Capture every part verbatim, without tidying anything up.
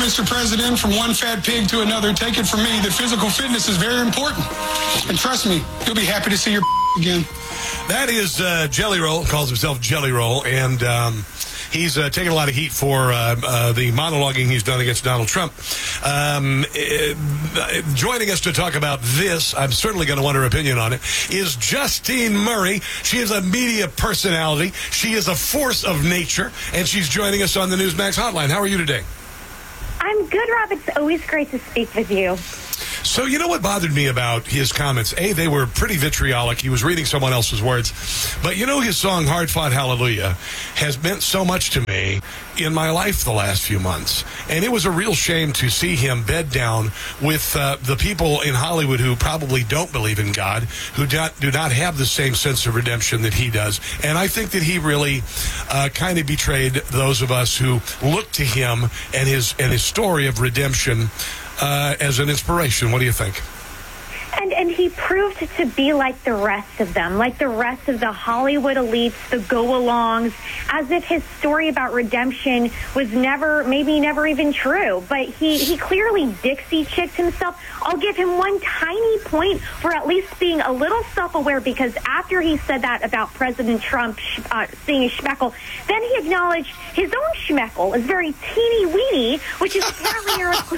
Mister President, from one fat pig to another, take it from me that physical fitness is very important. And trust me, you'll be happy to see your again. That is uh, Jelly Roll, calls himself Jelly Roll, and um, he's uh, taking a lot of heat for uh, uh, the monologuing he's done against Donald Trump. Um, uh, joining us to talk about this, I'm certainly going to want her opinion on it, is Justine Murray. She is a media personality. She is a force of nature, and she's joining us on the Newsmax hotline. How are you today? I'm good, Rob. It's always great to speak with you. So you know what bothered me about his comments? A, they were pretty vitriolic. He was reading someone else's words. But you know his song, Hard Fought Hallelujah, has meant so much to me in my life the last few months. And it was a real shame to see him bed down with uh, the people in Hollywood who probably don't believe in God, who do not, do not have the same sense of redemption that he does. And I think that he really uh, kind of betrayed those of us who look to him and his, and his story of redemption Uh, as an inspiration. What do you think? And and he proved to be like the rest of them, like the rest of the Hollywood elites, the go-alongs, as if his story about redemption was never, maybe never even true. But he, he clearly Dixie-chicked himself. I'll give him one tiny point for at least being a little self-aware, because after he said that about President Trump uh, seeing a schmeckle, then he acknowledged his own schmeckle is very teeny-weeny, which is apparently...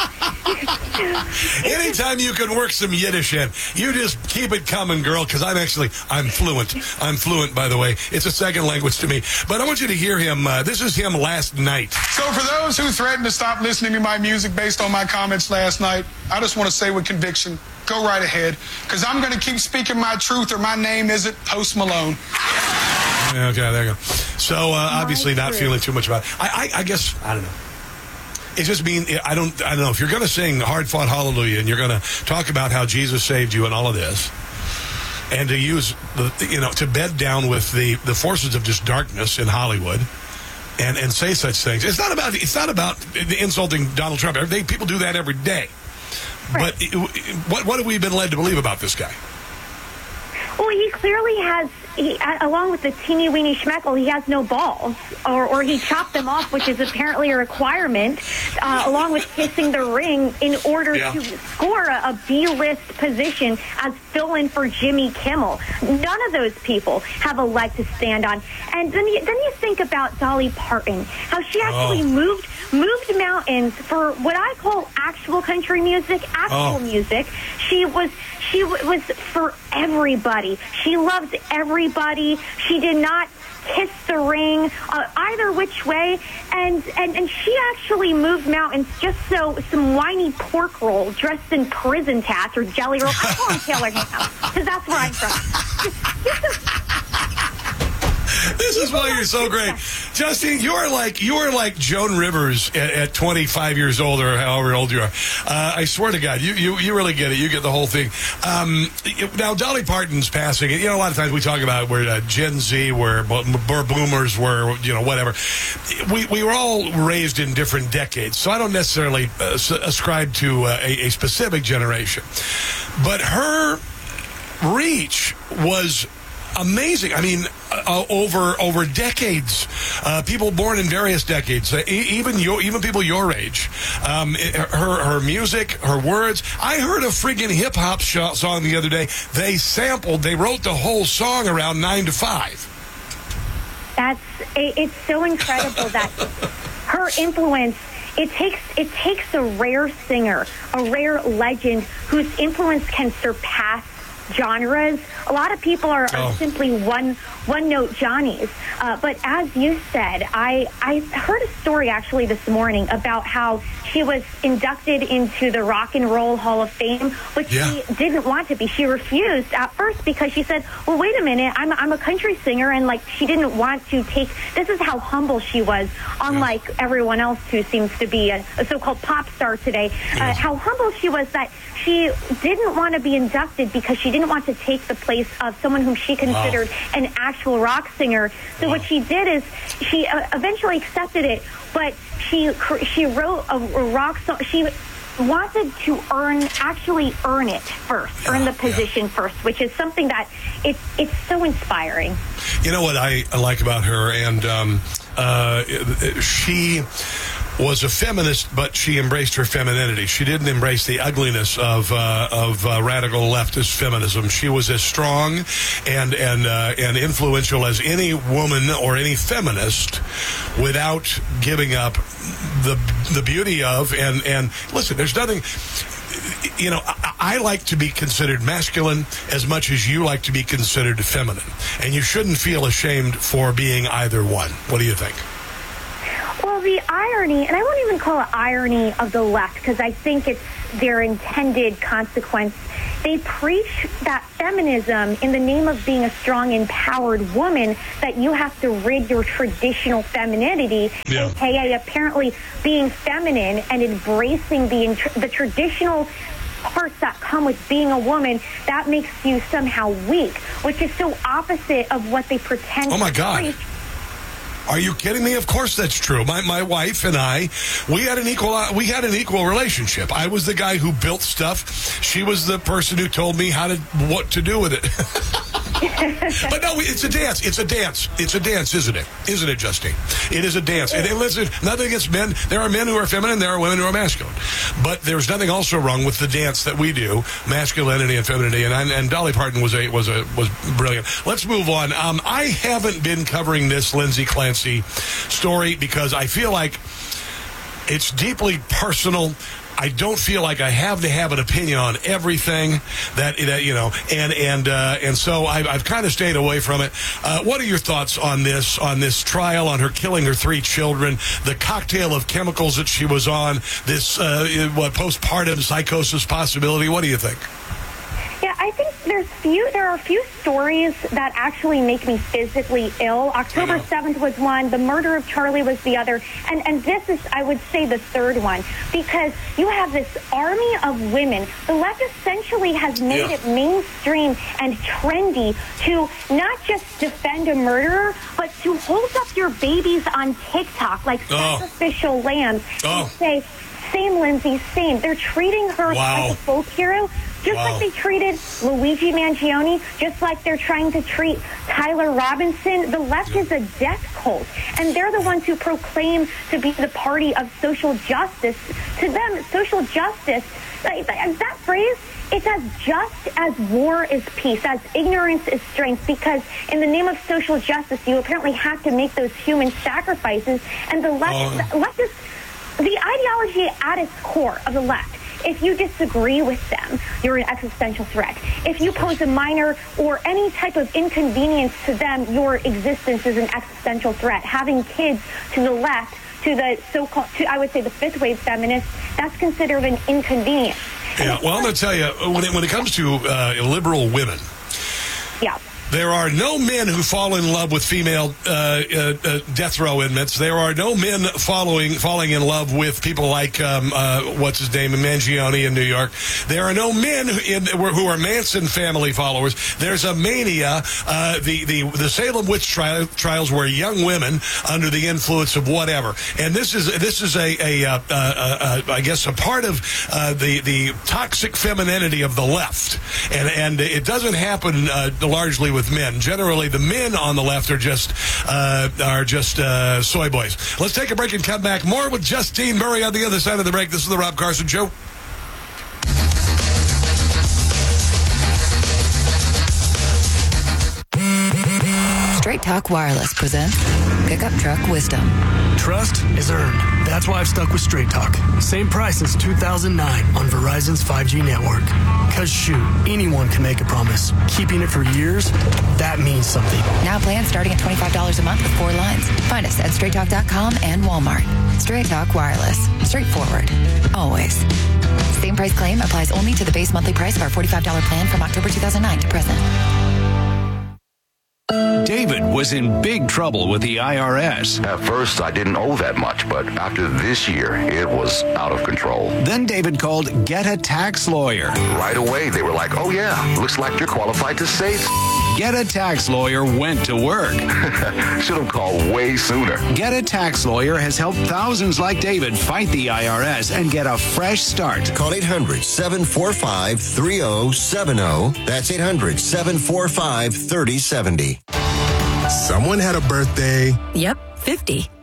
Anytime you can work some Yiddish in, you just keep it coming, girl, because I'm actually, I'm fluent. I'm fluent, by the way. It's a second language to me. But I want you to hear him. Uh, this is him last night. So for those who threatened to stop listening to my music based on my comments last night, I just want to say with conviction, go right ahead, because I'm going to keep speaking my truth, or my name isn't Post Malone. Okay, there you go. So uh, obviously not feeling too much about it. I, I, I guess, I don't know. It just means, I don't I don't know, if you're going to sing Hard Fought Hallelujah and you're going to talk about how Jesus saved you and all of this, and to use, the you know, to bed down with the, the forces of just darkness in Hollywood and, and say such things. It's not about it's not about insulting Donald Trump. They, people do that every day. Right. But it, what, what have we been led to believe about this guy? Well, he clearly has, he, along with the teeny-weeny schmeckle, he has no balls, or, or he chopped them off, which is apparently a requirement, uh, along with kissing the ring in order yeah. to score a, a B-list position as fill-in for Jimmy Kimmel. None of those people have a leg to stand on. And then you, then you think about Dolly Parton, how she actually oh. moved moved mountains for what I call actual country music, actual oh. music. She was she w- was for everybody. She loved everybody. She did not kiss the ring uh, either which way, and, and and she actually moved mountains just so some whiny pork roll dressed in prison tats or jelly roll, I call him Taylor House, because that's where I'm from. This is why you're so great. Justine, you are like you are like Joan Rivers at, at twenty-five years old, or however old you are. Uh, I swear to God, you, you you really get it. You get the whole thing. Um, now, Dolly Parton's passing. You know, a lot of times we talk about where uh, Gen Z, where where boomers were, you know, whatever. We we were all raised in different decades, so I don't necessarily uh, ascribe to uh, a, a specific generation. But her reach was amazing. I mean, uh, over over decades, uh, people born in various decades, uh, e- even your, even people your age. Um, it, her her music, her words. I heard a friggin' hip hop sh- song the other day. They sampled, they wrote the whole song around nine to five. That's it, it's so incredible that her influence. It takes it takes a rare singer, a rare legend whose influence can surpass genres. A lot of people are, are oh. simply one one note Johnnies. Uh, but as you said, I I heard a story actually this morning about how she was inducted into the Rock and Roll Hall of Fame, but yeah. she didn't want to be. She refused at first because she said, "Well, wait a minute, I'm I'm a country singer," and like she didn't want to take. This is how humble she was, unlike yeah. everyone else who seems to be a, a so-called pop star today. Uh, how humble she was that she didn't want to be inducted because she didn't want to take the place of someone whom she considered wow. an actual rock singer. So wow. what she did is she uh, eventually accepted it, but she she wrote a, a rock song. She wanted to earn, actually earn it first, yeah, earn the position yeah. first, which is something that it's it's so inspiring. You know what I like about her, and um, uh, she was a feminist, but she embraced her femininity. She didn't embrace the ugliness of uh, of uh, radical leftist feminism. She was as strong and and uh, and influential as any woman or any feminist, without giving up the the beauty of and and listen. There's nothing. You know, I, I like to be considered masculine as much as you like to be considered feminine, and you shouldn't feel ashamed for being either one. What do you think? Well, the irony, and I won't even call it irony of the left, because I think it's their intended consequence. They preach that feminism in the name of being a strong, empowered woman, that you have to rid your traditional femininity, yeah. aka apparently being feminine and embracing the the traditional parts that come with being a woman. That makes you somehow weak, which is so opposite of what they pretend. Oh my to God. preach. Are you kidding me? Of course that's true. My my wife and I, we had an equal we had an equal relationship. I was the guy who built stuff. She was the person who told me how to what to do with it. But no, it's a dance. It's a dance. It's a dance, isn't it? Isn't it, Justine? It is a dance. And listen, nothing against men. There are men who are feminine. There are women who are masculine. But there's nothing also wrong with the dance that we do, masculinity and femininity. And and Dolly Parton was a was a was brilliant. Let's move on. Um, I haven't been covering this Lindsay Clancy story because I feel like it's deeply personal. I don't feel like I have to have an opinion on everything that, that you know, and and uh, and so I've, I've kind of stayed away from it. Uh, what are your thoughts on this on this trial, on her killing her three children, the cocktail of chemicals that she was on, this uh, what postpartum psychosis possibility? What do you think? Yeah, I think there's few. There are a few stories that actually make me physically ill. October seventh was one. The murder of Charlie was the other. And and this is, I would say, the third one. Because you have this army of women. The left essentially has made yeah. it mainstream and trendy to not just defend a murderer, but to hold up your babies on TikTok like oh. sacrificial lambs oh. and say, same, Lindsay, same. They're treating her wow. like a folk hero. Just wow. like they treated Luigi Mangione, just like they're trying to treat Tyler Robinson. The left is a death cult, and they're the ones who proclaim to be the party of social justice. To them, social justice, that, that phrase, it's as just as war is peace, as ignorance is strength, because in the name of social justice, you apparently have to make those human sacrifices, and the left, oh. the left is, the ideology at its core of the left. If you disagree with them, you're an existential threat. If you pose a minor or any type of inconvenience to them, your existence is an existential threat. Having kids to the left, to the so-called, to, I would say the fifth wave feminists, that's considered an inconvenience. Yeah, well, I'm going to tell you, when it, when it comes to uh, liberal women, yeah. there are no men who fall in love with female uh, uh, uh, death row inmates. There are no men following falling in love with people like um, uh, what's his name, Mangione in New York. There are no men who, in, who are Manson family followers. There's a mania. Uh, the the the Salem witch tri- trials were young women under the influence of whatever. And this is this is a, a, a, a, a, a I guess a part of uh, the the toxic femininity of the left. And and it doesn't happen uh, largely with men. Generally, the men on the left are just uh, are just uh, soy boys. Let's take a break and come back. More with Justine Murray on the other side of the break. This is the Rob Carson Show. Straight Talk Wireless presents Pickup Truck Wisdom. Trust is earned. That's why I've stuck with Straight Talk. Same price since two thousand nine on Verizon's five G network. Cause shoot, anyone can make a promise. Keeping it for years, that means something. Now plans starting at twenty-five dollars a month with four lines. Find us at straight talk dot com and Walmart. Straight Talk Wireless. Straightforward. Always. Same price claim applies only to the base monthly price of our forty-five dollars plan from October two thousand nine to present. David was in big trouble with the I R S. At first, I didn't owe that much, but after this year, it was out of control. Then David called Get a Tax Lawyer. Right away, they were like, oh yeah, looks like you're qualified to save. Get a Tax Lawyer went to work. Should have called way sooner. Get a Tax Lawyer has helped thousands like David fight the I R S and get a fresh start. Call eight hundred, seven four five, three zero seven zero. That's eight hundred, seven four five, three zero seven zero. Someone had a birthday. Yep, fifty.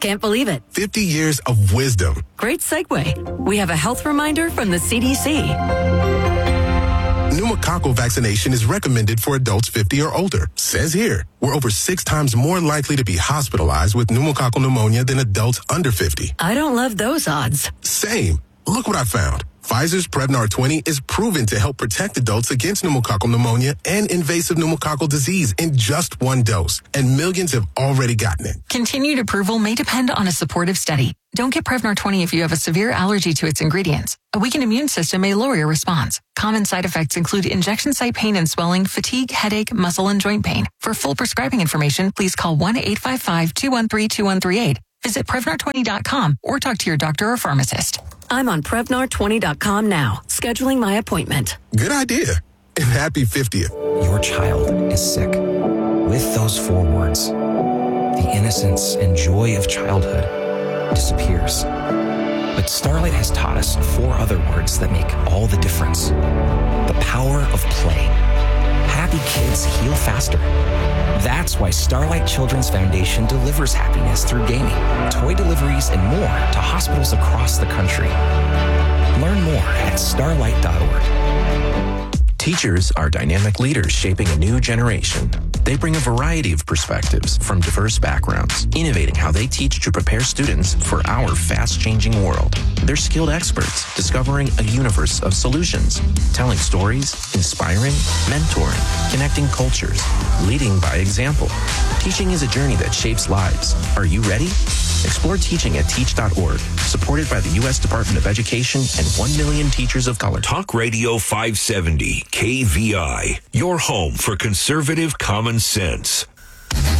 Can't believe it. fifty years of wisdom. Great segue. We have a health reminder from the C D C. Pneumococcal vaccination is recommended for adults fifty or older. Says here, we're over six times more likely to be hospitalized with pneumococcal pneumonia than adults under fifty. I don't love those odds. Same. Look what I found. Pfizer's Prevnar twenty is proven to help protect adults against pneumococcal pneumonia and invasive pneumococcal disease in just one dose. And millions have already gotten it. Continued approval may depend on a supportive study. Don't get Prevnar twenty if you have a severe allergy to its ingredients. A weakened immune system may lower your response. Common side effects include injection site pain and swelling, fatigue, headache, muscle, and joint pain. For full prescribing information, please call one eight five five, two one three, two one three eight. Visit Prevnar twenty dot com or talk to your doctor or pharmacist. I'm on Prevnar twenty dot com now, scheduling my appointment. Good idea. And happy fiftieth. Your child is sick. With those four words, the innocence and joy of childhood disappears. But Starlight has taught us four other words that make all the difference. The power of play. Happy kids heal faster. That's why Starlight Children's Foundation delivers happiness through gaming, toy deliveries, and more to hospitals across the country. Learn more at starlight dot org. Teachers are dynamic leaders shaping a new generation. They bring a variety of perspectives from diverse backgrounds, innovating how they teach to prepare students for our fast-changing world. They're skilled experts discovering a universe of solutions, telling stories, inspiring, mentoring, connecting cultures, leading by example. Teaching is a journey that shapes lives. Are you ready? Explore teaching at teach dot org, supported by the U S Department of Education and one million teachers of color. Talk Radio five seventy, K V I, your home for conservative common sense.